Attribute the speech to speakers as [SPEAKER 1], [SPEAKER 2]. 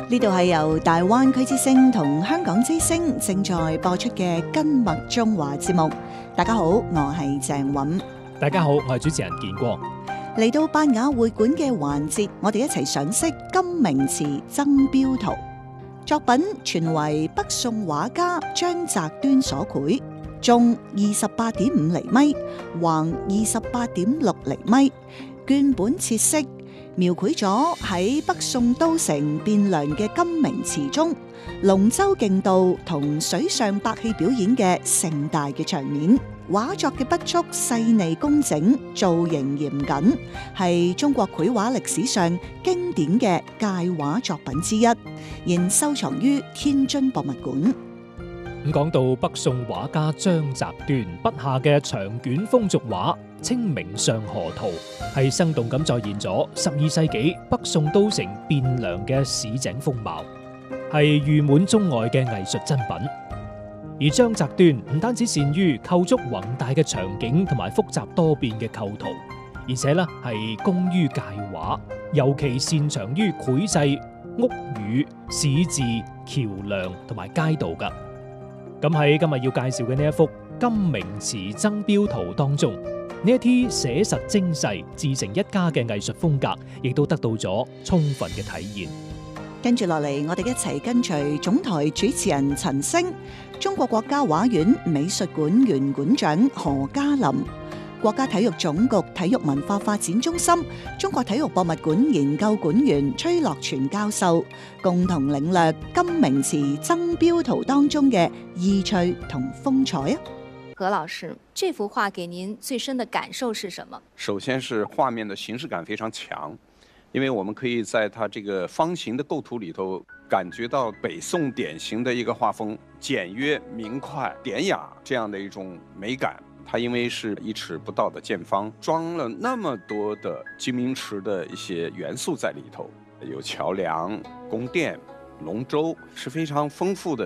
[SPEAKER 1] 呢度係由大灣區之聲同香港之聲正在播出嘅根脈中華節目。大家好，我係鄭韻。
[SPEAKER 2] 大家好，我係主持人建光。
[SPEAKER 1] 嚟到拜雅會館嘅環節，我哋一齊賞識金明祠曾標圖作品，全為北宋畫家張擇端所繪，縱28.5厘米，橫28.6厘米，絹本切色，描繪咗喺北宋都城汴梁嘅金明祠中，龍舟競渡同水上百戲表演嘅盛大嘅場面。畫作嘅筆觸細膩工整，造型嚴謹，係中國繪畫歷史上經典嘅界畫作品之一，現收藏於天津博物館。
[SPEAKER 2] 咁講到北宋畫家張擇端筆下嘅長卷風俗畫《清明上河圖》，係生動咁再現咗12世紀北宋都城汴梁嘅市井風貌，係譽滿中外嘅藝術珍品。而張擇端唔單止善於構築宏大嘅場景同埋複雜多變嘅構圖，而且係工於界畫，尤其擅長於繪製屋宇、市治、橋樑同埋街道噶。咁喺今日要介紹嘅呢一幅金明祠曾標圖當中，呢一啲寫實精細、自成一家嘅藝術風格，亦都得到咗充分嘅體現。
[SPEAKER 1] 跟住落嚟，我哋一齊跟隨總台主持人陳星、中國國家畫院美術館原館長何嘉林、國家體育總局體育文化發展中心、中國體育博物館研究館員崔樂全教授，共同領略金明祠曾標圖當中嘅意趣同風采啊！
[SPEAKER 3] 何老師，這幅畫給您最深的感受是什麼？
[SPEAKER 4] 首先是畫面的形式感非常強，因為我們可以在它這個方形的構圖裏頭感覺到北宋典型的一個畫風，簡約明快典雅這樣的一種美感。它因為是1尺不到的見方，裝了那麼多的金明池的一些元素在裏頭，有橋樑、宮殿、龍舟，是非常豐富的